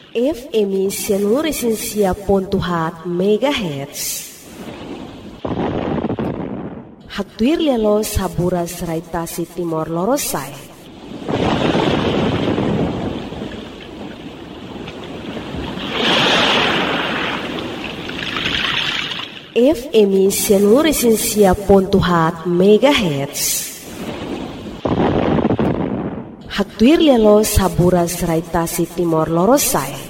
FM Sianuresensia.4 MHz. Haktuir lialo saburas raitasi Timor Lorosai. FM Sianuresensia.4 MHz. Haktuir lialo saburas raitasi Timor Lorosai.